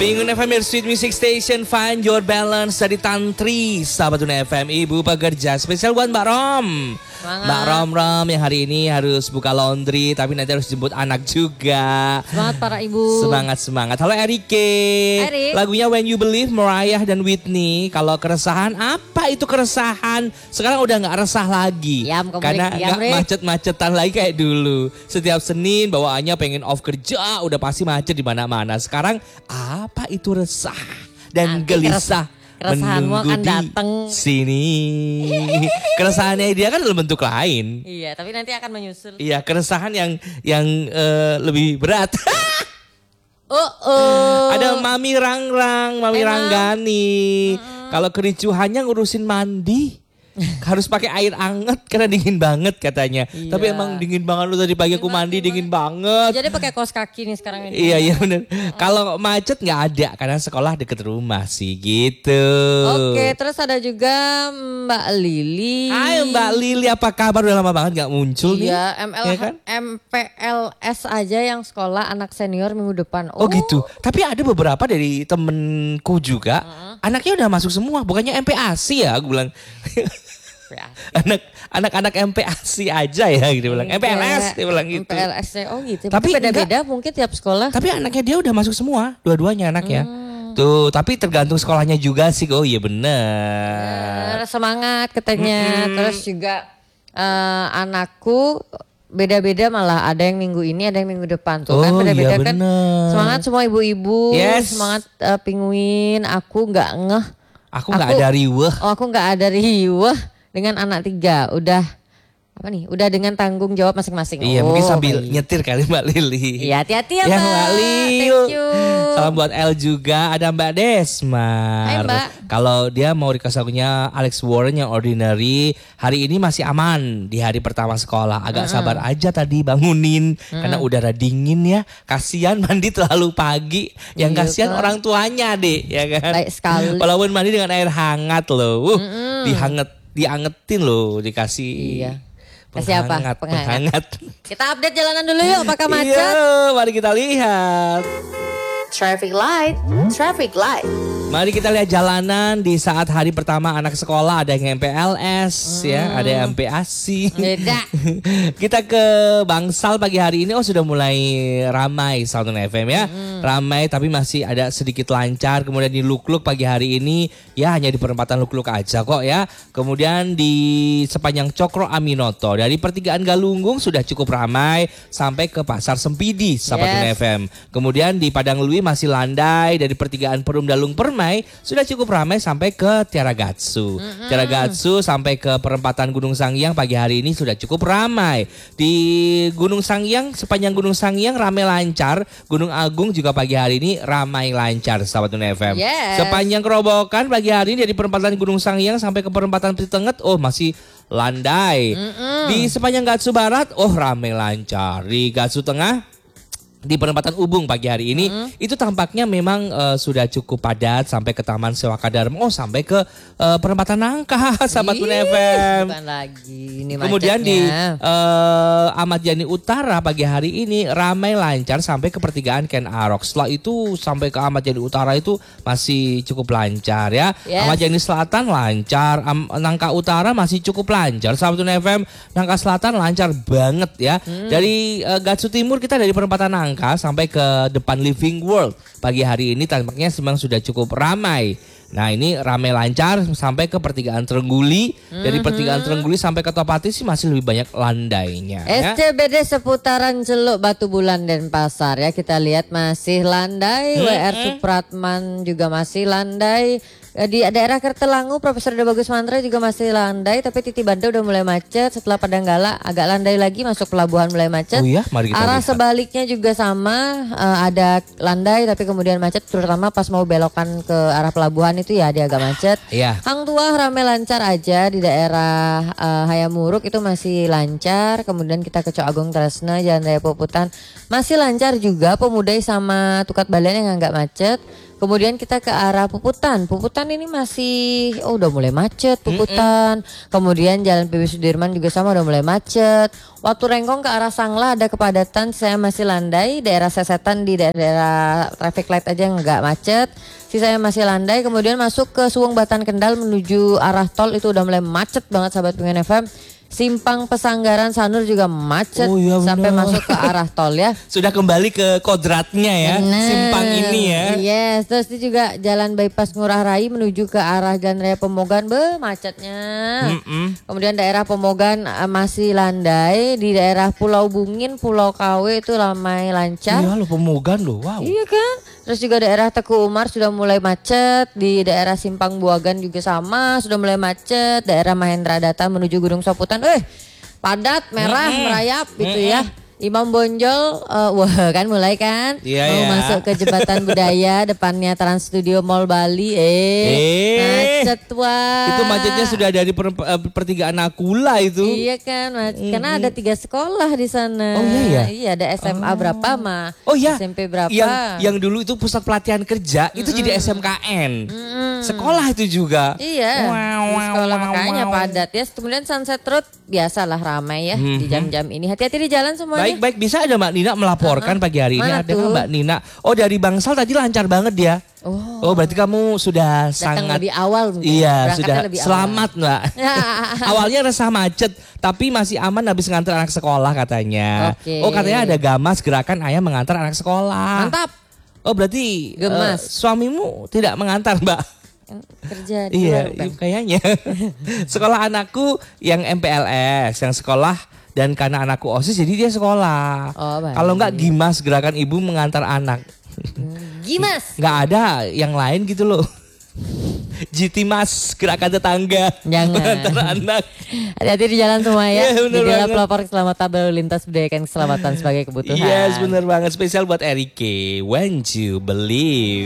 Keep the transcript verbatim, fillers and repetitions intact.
Pingun F M, your sweet music station, find your balance dari Tantri, sahabat Tuna F M, ibu pekerja. Spesial buat Mbak Rom. Semangat. Mbak Rom Rom yang hari ini harus buka laundry, tapi nanti harus jemput anak juga. Semangat para ibu. Semangat semangat. Halo Erike. Erik. Lagunya When You Believe, Mariah dan Whitney. Kalau keresahan, apa itu keresahan? Sekarang udah nggak resah lagi. Yam, karena nggak macet-macetan lagi kayak dulu. Setiap Senin bawaannya pengen off kerja, udah pasti macet di mana-mana. Sekarang apa itu resah dan Nanti gelisah? Keresahanmu akan di datang sini. Keresahannya dia kan dalam bentuk lain. Iya, tapi nanti akan menyusul. Iya, keresahan yang yang uh, lebih berat. Oh, oh. Ada Mami Rangrang, Mami Emang? Ranggani. Mm-mm. Kalau kericuhannya ngurusin mandi. Harus pakai air anget karena dingin banget katanya. Iya. Tapi emang dingin banget, lu tadi pagi aku mandi dingin banget. Jadi pakai kaos kaki nih sekarang ini. Iya iya benar. Kalau macet nggak ada karena sekolah deket rumah sih gitu. Oke, terus ada juga Mbak Lili. Hai Mbak Lili, apa kabar? Udah lama banget nggak muncul nih. Iya, M L, Ya kan? M P L S aja yang sekolah anak senior minggu depan. Oh, oh gitu. Tapi ada beberapa dari temenku juga, uh-huh. anaknya udah masuk semua. Bukannya M P A S I ya, aku bilang. anak anak-anak M P A S I aja ya gitu bilang. M P L S dia bilang gitu. M P L S oh gitu. Tapi beda-beda mungkin tiap sekolah. Tapi anaknya dia udah masuk semua, dua-duanya anaknya. Hmm. Tuh, tapi tergantung sekolahnya juga sih. Oh iya benar. Bener, semangat katanya. Mm-mm. Terus juga uh, anakku beda-beda, malah ada yang minggu ini, ada yang minggu depan tuh. Oh, kan beda-beda iya kan. bener. Semangat semua ibu-ibu. Yes. Semangat uh, Pinguin. Aku nggak ngeh. Aku nggak ada riweh. Oh, aku nggak ada riweh dengan anak tiga. Udah apa nih? Udah dengan tanggung jawab masing-masing. Iya, oh, mungkin sambil baik. nyetir kali Mbak Lili. Iya, hati-hati ya, Ya, Mbak. Mbak Lili. Thank you. Salam buat El juga. Ada Mbak Desmar. Hai, Mbak. Kalau dia mau request lagunya Alex Warren yang Ordinary, hari ini masih aman di hari pertama sekolah. Agak mm-hmm. sabar aja tadi bangunin mm-hmm. karena udara dingin ya. Kasihan mandi terlalu pagi. Yang iya, kasihan kan? Orang tuanya, Dek, ya kan? Baik sekali. Walaupun mandi dengan air hangat loh. Uh, mm-hmm. dihangat diangetin loh, dikasih. Iya. Kasih apa? Penghangat, Penghangat. penghangat. Kita update jalanan dulu yuk, apakah macet? Iya, mari kita lihat. Traffic light, traffic light. Mari kita lihat jalanan di saat hari pertama anak sekolah. Ada yang M P L S hmm. ya, ada yang M P A S I. Beda. Kita ke Bangsal pagi hari ini. Oh, sudah mulai ramai Sultan F M ya. Hmm. Ramai tapi masih ada sedikit lancar. Kemudian di Lukluk pagi hari ini ya hanya di perempatan Lukluk aja kok ya. Kemudian di sepanjang Cokro Aminoto dari pertigaan Galunggung sudah cukup ramai sampai ke Pasar Sempidi sahabat yes. F M. Kemudian di Padang Lui masih landai dari pertigaan Perum Dalung Permai sudah cukup ramai sampai ke Tiaragatsu. Mm-hmm. Tiaragatsu sampai ke perempatan Gunung Sangiang pagi hari ini sudah cukup ramai. Di Gunung Sangiang, sepanjang Gunung Sangiang ramai lancar. Gunung Agung juga pagi hari ini ramai lancar sahabat Tuna F M. Yes. Sepanjang Kerobokan pagi hari ini dari perempatan Gunung Sangiang sampai ke perempatan Pitenget oh masih landai. Mm-hmm. Di sepanjang Gatsu Barat oh ramai lancar. Di Gatsu Tengah, di perempatan Ubung pagi hari ini hmm. itu tampaknya memang uh, sudah cukup padat sampai ke Taman Sewaka Dharma, oh sampai ke uh, perempatan Nangka sahabat Tuna F M. Bukan lagi ini kemudian macetnya. di uh, Ahmad Yani Utara pagi hari ini ramai lancar sampai ke pertigaan Ken Arok. Setelah itu sampai ke Ahmad Yani Utara itu masih cukup lancar ya. Yes. Ahmad Yani Selatan lancar, Am- Nangka Utara masih cukup lancar sahabat Tuna F M. Nangka Selatan lancar banget ya. Hmm. Dari uh, Gatsu Timur kita dari perempatan Nangka sampai ke depan Living World pagi hari ini tampaknya memang sudah cukup ramai. Nah ini ramai lancar sampai ke pertigaan Trengguli. Mm-hmm. Dari pertigaan Trengguli sampai ke Topati sih masih lebih banyak landainya. S C B D seputaran Celuk, Batu Bulan, Denpasar ya, kita lihat masih landai. Mm-hmm. W R Supratman juga masih landai. Di daerah Kertelangu Profesor De Bagus Mantra juga masih landai, tapi Titi Banda udah mulai macet. Setelah Padanggala agak landai lagi, masuk pelabuhan mulai macet. Oh iya, mari kita Arah lihat. Sebaliknya juga sama, uh, ada landai tapi kemudian macet, terutama pas mau belokan ke arah pelabuhan itu ya dia agak macet. Iya. Hang Tuah ramai lancar aja, di daerah uh, Hayamuruk itu masih lancar. Kemudian kita ke Cok Agung Tresna, Jalan Raya Puputan masih lancar juga. Pemudai sama Tukat Balen yang agak macet. Kemudian kita ke arah Puputan. Puputan ini masih oh udah mulai macet Puputan. Mm-mm. Kemudian Jalan P W Sudirman juga sama udah mulai macet. Waktu Rengkong ke arah Sangla ada kepadatan, saya masih landai. Daerah Sesetan di daerah traffic light aja nggak macet. Sisanya masih landai. Kemudian masuk ke Suwung Batan Kendal menuju arah tol itu udah mulai macet banget sahabat Pengen F M. Simpang Pesanggaran Sanur juga macet oh, iya sampai masuk ke arah tol ya. Sudah kembali ke kodratnya ya, nah, simpang ini ya. Yes, terus itu juga Jalan Bypass Ngurah Rai menuju ke arah Jalan Raya Pemogan, be macetnya. Mm-mm. Kemudian daerah Pemogan uh, masih landai, di daerah Pulau Bungin, Pulau K W itu ramai lancar. Iya lo Pemogan loh, wow. Iya kan? Terus juga daerah Teku Umar sudah mulai macet, di daerah Simpang Buagan juga sama sudah mulai macet, daerah Mahendra Data menuju Gunung Soputan. Eh, padat, merah, mm-hmm. merayap gitu mm-hmm. ya. Imam Bonjol, uh, wah kan mulai kan yeah, mau yeah. masuk ke Jembatan Budaya depannya Trans Studio Mall Bali. Eh, eh macet wah. Itu macetnya sudah dari per, uh, pertigaan Nakula itu. Iya kan, macet. Mm-hmm. Karena ada tiga sekolah di sana. Oh iya ya. Iya ada S M A oh. berapa mah? Oh iya. S M P berapa? Yang yang dulu itu pusat pelatihan kerja mm-hmm. itu jadi S M K N. Mm-hmm. Sekolah itu juga. Iya. Wow, sekolah wow, makanya wow. padat ya. Kemudian Sunset Road biasalah ramai ya mm-hmm. di jam-jam ini. Hati-hati di jalan semuanya. Baik, baik. Bisa ada Mbak Nina melaporkan uh-huh. pagi hari ini. Mana ada tuh? Mbak Nina. Oh dari Bangsal tadi lancar banget dia. Oh, oh berarti kamu sudah datang sangat lebih awal. Iya sudah lebih selamat awal. Mbak. Awalnya resah macet tapi masih aman habis ngantar anak sekolah katanya. Okay. Oh katanya ada gamas gerakan ayah mengantar anak sekolah. Mantap. Oh berarti uh, suamimu tidak mengantar Mbak? Kerja di iya, iya kayaknya. Sekolah anakku yang M P L S, yang sekolah dan karena anakku OSIS jadi dia sekolah. Oh, kalau enggak Gimas gerakan ibu mengantar anak. Gimas. Enggak ada yang lain gitu loh. G T Mas gerakan tetangga. Jangan. Mengantar anak. Hati-hati di jalan semua ya. Yeah, di dalam pelopor keselamatan berlalu lintas budayakan keselamatan sebagai kebutuhan. Yes benar banget spesial buat Erike. When you believe.